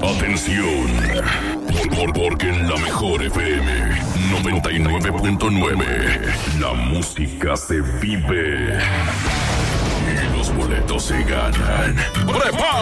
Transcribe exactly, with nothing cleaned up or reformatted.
Atención, por, por, porque en la mejor F M noventa y nueve punto nueve la música se vive y los boletos se ganan. ¡Prepárate!